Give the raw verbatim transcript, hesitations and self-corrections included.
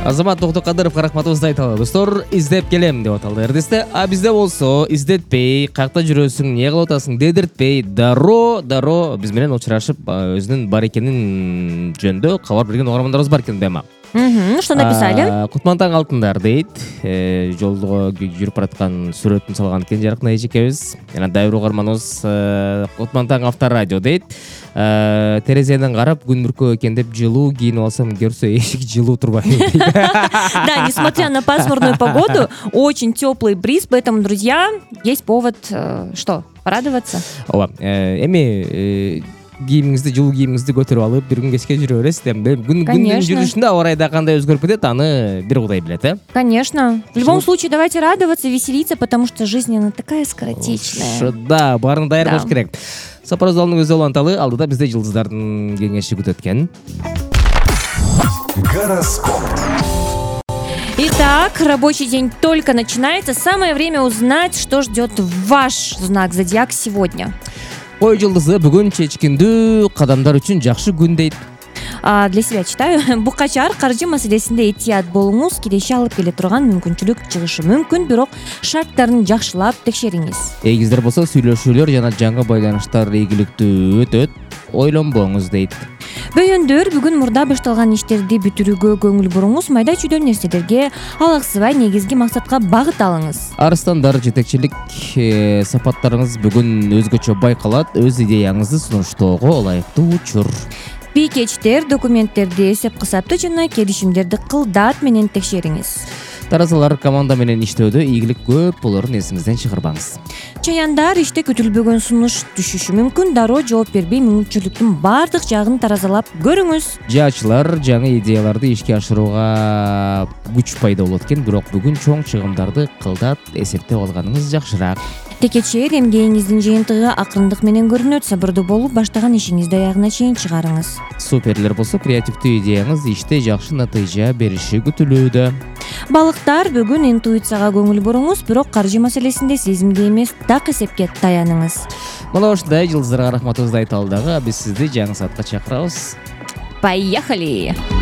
Азамат Токтокадыров рахматыбызды айталы достор. Издеп келем деп аталды эрдесте. А бизде болсо издетпей, какта жүрөсүң, не кылып атасың дедиртпей, дароо дароо биз менен учурашып өзүнүн бар экенин жөнүндө кабар берген угармандарыбыз бар экен бема. Что написали? Кутман таң алтындар дейт. Жолдо жүрүп бараткан сүрөтүн салган экен жарык эжекебиз. Жана дайыр угарманыбыз Кутман таң авторадио дейт. Терезеден карап күн бүркөө экен деп жылуу кийинип алсам көрсө эшик жылуу турбайбы. Да, несмотря на пасмурную погоду, очень теплый бриз, поэтому, друзья, есть повод, что, порадоваться? Ооба, эми кийимиңизди, жылуу кийимиңизди көтөрүп алып, бир күн кечке жүрө бересиз. Күн күндүн жүрүшүндө аба ырайда кандай өзгөрүп кетет, аны бир Кудай билет, э? Конечно. В любом случае, давайте радоваться, веселиться, потому что жизнь, она такая скоротечная. Да, баарына даяр болуш керек. Сапар залының өзі оланталы, алдыда бізде жылдыздардың кеңеші күтөт экен. Гороскоп. Итак, рабочий день только начинается. Самое время узнать, что ждет ваш знак зодиак сегодня. Ой жылдызы бүгүн чечкиндүү кадамдар үчүн жакшы күн дейт. А, для себя читаю. Букачар каржы маселесинде этият болуңуз, келеши алып келе турган мүмкүнчүлүк чыгышы мүмкүн, бирок шарттарын жакшылап текшериңиз. Эгиздер болсо сүйлөшүүлөр жана жаңы байланыштар ийгиликтүү өтөт, ойлонбоңуз дейт. Бөйөндөр бүгүн мурда башталган иштерди бүтүрүүгө көңүл буруңуз, майда чүйдө нерселерге алаксыбай негизги максатка багыт алыңыз. Арыстандар, жетекчилик сапаттарыңыз бүгүн өзгөчө байкалат, өз идеяңызды сунуштоого ылайыктуу учур. Пикечтер, документтерди эсеп кысапты жана келишимдерди кылдат менен текшериңиз. Таразалар, команда менен иштөөдө ийгилик көп болорун эсиңизден чыгарбаңыз. Чаяндар, иште күтүлбөгөн сунуш түшүшү мүмкүн, дароо жооп бербей мүмкүнчүлүктүн бардык жагын таразалап көрүңүз. Жаачылар, жаңы идеяларды ишке ашырууга күч пайда болот экен, бирок бүгүн чоң чыгымдарды кылдат эсептеп алганыңыз жакшыраак. Текечер, эмгегиңиздин жыйынтыгы акырындык менен көрүнөт, сабырдуу болуп, баштаган ишиңизди аягына чейин чыгарыңыз. Суперлер болсо, креативдүү идеяңыз иште жакшы натыйжа бериши күтүлүүдө. Балыктар, бүгүн интуицияга көңүл буруңуз, бирок каржы маселесинде сезимге эмес, так эсепке таяныңыз. Мына ушундай жылдыздарга рахматыбызды айталы дагы, биз сизди жаңы саатка чакырабыз. Поехали!